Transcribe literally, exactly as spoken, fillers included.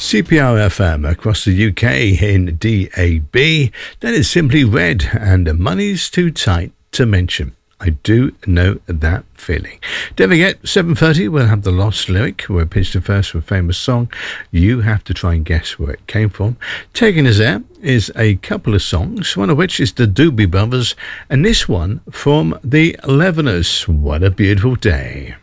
C P R F M across the U K in D A B. That is Simply Red, and Money's Too Tight to Mention. I do know that feeling. Don't forget, seven thirty, we'll have the Lost Lyric. We're pitched to first with a famous song. You have to try and guess where it came from. Taking us there is a couple of songs, one of which is the Doobie Brothers, and this one from the Leaveners. What a beautiful day.